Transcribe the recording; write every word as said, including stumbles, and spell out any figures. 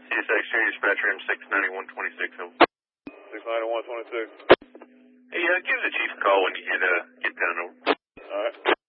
C S X Senior Dispatcher M six ninety-one twenty-six. six ninety-one twenty-six. Hey, uh, give the chief a call when you get, uh, get down over. All right.